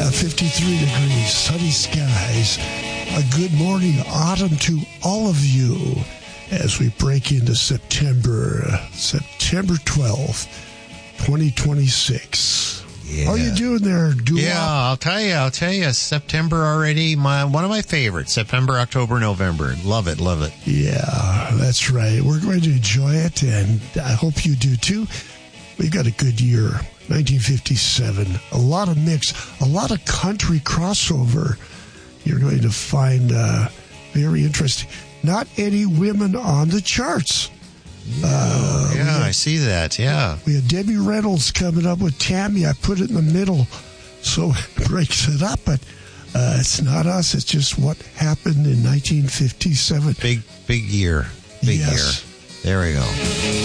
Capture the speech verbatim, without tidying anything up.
Yeah, fifty-three degrees, sunny skies. A good morning autumn to all of you as we break into September, September twelfth, twenty twenty-six. Yeah. How you doing there, Dua? Yeah, I'll tell you, I'll tell you, September already, my one of my favorites, September, October, November. Love it, love it. Yeah, that's right. We're going to enjoy it, and I hope you do too. We've got a good year, nineteen fifty-seven. A lot of mix, a lot of country crossover. You're going to find uh, very interesting. Not any women on the charts. Uh, yeah, had, I see that, yeah. We had Debbie Reynolds coming up with Tammy. I put it in the middle, so it breaks it up, but uh, it's not us. It's just what happened in nineteen fifty-seven. Big, big year. Big yes. year. There we go.